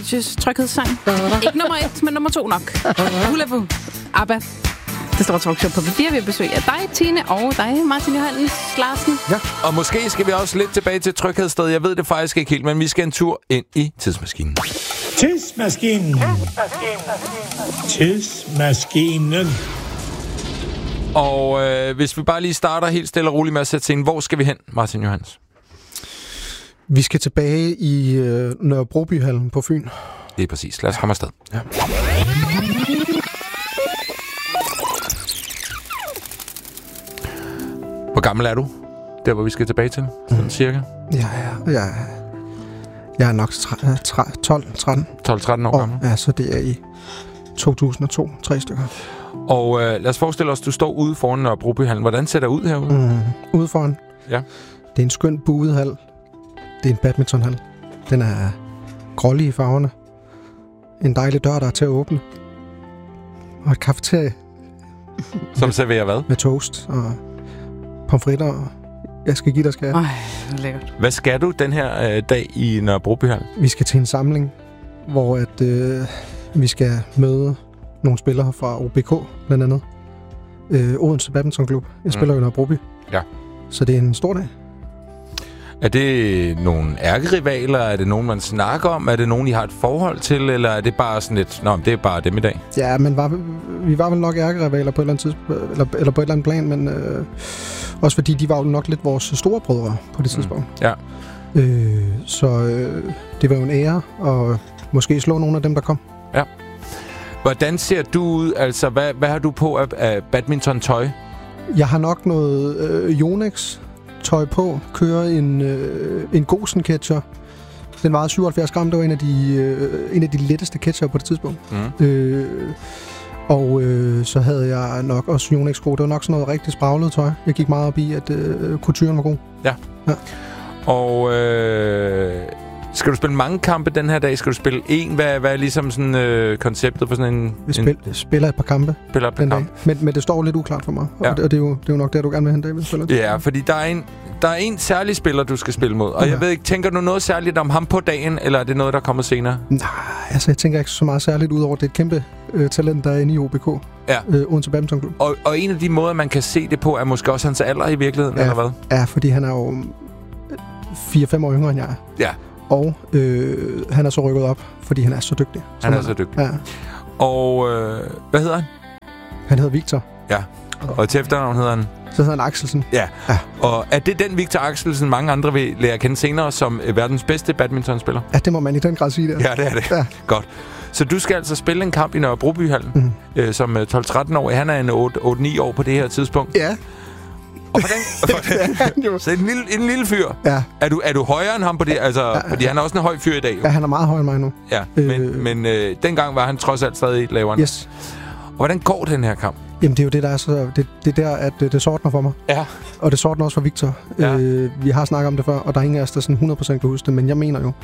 Tryghedssang. Ikke nummer 1, men nummer 2 nok. Hulabu. ABBA. Det store talkshow på P4. Vi har besøg af dig, Tine, og dig, Martin Johannes Larsen. Ja, og måske skal vi også lidt tilbage til tryghedsstedet. Jeg ved det faktisk ikke helt, men vi skal en tur ind i tidsmaskinen. Tidsmaskinen. Og hvis vi bare lige starter helt stille og roligt med at sætte scenen, hvor skal vi hen, Martin Johannes? Vi skal tilbage i Nørrebrobyhallen på Fyn. Det er præcis. Lad os komme afsted. Ja. Hvor gammel er du? Der, hvor vi skal tilbage til, sådan cirka? Jeg er nok 12-13. 12-13 år gammel? Ja, så det er i 2002, 3 stykker. Og lad os forestille os, du står ude foran Nørrebrobyhallen. Hvordan ser det ud herude? Ude foran? Ja. Det er en skøn buet hal. Det er en badmintonhal. Den er grålig i farverne. En dejlig dør, der er til at åbne. Og et kafeterie. Som serverer hvad? Med toast og pomfritter og jeg skal give dig skal. Ej, det er lækkert. Hvad skal du den her dag i Nørrebrobyhallen? Vi skal til en samling, hvor vi skal møde nogle spillere fra OBK, blandt andet. Odense Badmintonklub. Jeg spiller jo i Nørrebroby. Ja. Så det er en stor dag. Er det nogle ærkerivaler? Er det nogen, man snakker om? Er det nogen, I har et forhold til? Eller er det bare sådan lidt, det er bare dem i dag? Ja, men vi var vel nok ærkerivaler på et eller andet tidspunkt, eller på et eller andet plan, men også fordi de var jo nok lidt vores store brødre på det tidspunkt. Ja. Så det var jo en ære at måske slå nogle af dem, der kom. Ja. Hvordan ser du ud? Altså, hvad har du på af badminton-tøj? Jeg har nok noget Yonex tøj på, kører en Gosen ketcher. Den vejede 77 gram, det var en af de letteste ketcher på det tidspunkt. Og så havde jeg nok også Yonex-sko. Det var nok sådan noget rigtig spraglet tøj. Jeg gik meget op i, at couturen var god. Ja. Og skal du spille mange kampe den her dag? Skal du spille en? Hvad er ligesom sådan konceptet for sådan en... Vi spiller et par kampe den dag. Men det står lidt uklart for mig. Ja. Og det er jo nok det, du gerne vil hen, David. Ja, fordi der er en særlig spiller, du skal spille mod. Og jeg ved ikke, tænker du noget særligt om ham på dagen, eller er det noget, der kommer senere? Nej, altså jeg tænker ikke så meget særligt ud over det er et kæmpe talent, der er inde i OBK. Ja. Odense Badmintonklub. Og en af de måder, man kan se det på, er måske også hans alder i virkeligheden, eller hvad? Ja, fordi han er jo 4-5 år yngre end jeg er. Ja. Og han er så rykket op, fordi han er så dygtig. Han er så dygtig. Ja. Og hvad hedder han? Han hedder Victor. Ja. Og til efternavn hedder han? Så hedder han Axelsen. Ja. Og er det den Victor Axelsen, mange andre vil lære at kende senere som verdens bedste badmintonspiller? Ja, det må man i den grad sige der. Ja, det er det. Ja. Godt. Så du skal altså spille en kamp i Nørrebrobyhallen som 12-13 år. Han er en 8-9 år på det her tidspunkt. Ja. Og hvordan så en lille fyr. Ja. Er du højere end ham på det? Altså, fordi han er også en høj fyr i dag. Jo. Ja, han er meget højere end mig nu. Ja, men dengang var han trods alt stadig lavere. Yes. Og hvordan går den her kamp? Jamen, det er jo det, der er så... Det er der, at det sortner for mig. Ja. Og det sortner også for Victor. Ja. Vi har snakket om det før, og der er ingen af os, der sådan 100% kan huske det, men jeg mener jo,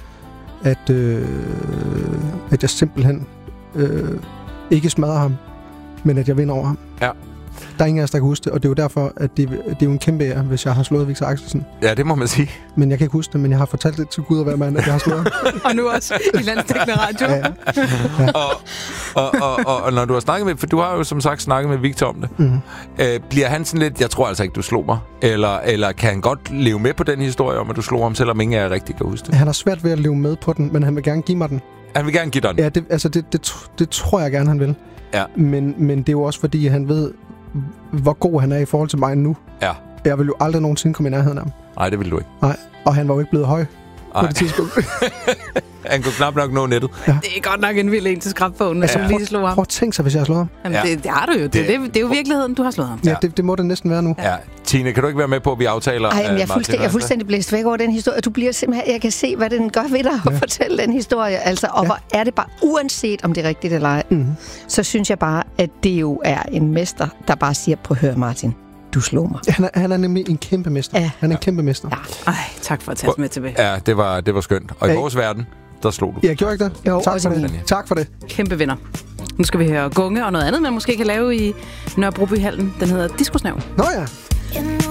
at jeg simpelthen ikke smadrer ham, men at jeg vinder over ham. Ja. Der er ingen af os, der kan huske det, og det er jo derfor, at det er jo en kæmpe ære, hvis jeg har slået Victor Axelsen. Ja, det må man sige. Men jeg kan ikke huske det, men jeg har fortalt det til Gud og hver mand, at jeg har slået ham. Og nu også i Landsdækkende Radio. Ja. Og når du har snakket med... For du har jo som sagt snakket med Victor om det. Bliver han sådan lidt... Jeg tror altså ikke, du slog mig. Eller kan han godt leve med på den historie om, at du slog ham, selvom ingen af jer rigtig kan huske det? Han har svært ved at leve med på den, men han vil gerne give mig den. Han vil gerne give dig den? Ja, det tror jeg gerne, han vil. Ja. Men det er jo også, fordi han ved, hvor god han er i forhold til mig nu. Ja. Jeg vil jo aldrig nogensinde komme i nærheden af ham. Nej, det vil du ikke. Nej, og han var jo ikke blevet høj på det tidspunkt. Han kunne knap nok nå nettet. Ja. Det er godt nok en vild en til skrabbogen, hvis du lige slog ham. Prøv at tænke sig, hvis jeg har slået ham. Jamen, det har du jo. Det er jo virkeligheden, du har slået ham. Ja, det må det næsten være nu. Ja. Tine, kan du ikke være med på, at vi aftaler... Ej, jeg er fuldstændig blæst væk over den historie. Du bliver simpelthen... Jeg kan se, hvad den gør ved dig at fortælle den historie. Altså, og hvor er det bare, uanset om det er rigtigt eller ej, så synes jeg bare, at det jo er en mester, der bare siger, prøv at høre, Martin, du slog mig. Han er nemlig en kæmpe mester. Ja. Han er en kæmpe mester. Ja. Ej, tak for at tage os med tilbage. Ja, det var skønt. Og i vores verden, der slog du. Jeg gjorde ikke det? Jo, tak for det. Tak for det. Kæmpe vinder. Nu skal vi høre Gunge og noget andet, man måske kan lave i Nørrebrobyhallen. Den hedder Discosnæv. Nå ja.